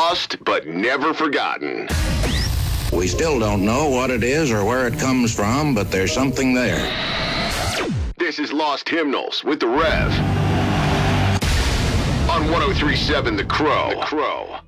lost, but never forgotten. We still don't know what it is or where it comes from, but there's something there. This is Lost Hymnals with the Rev. On 103.7 The Crow.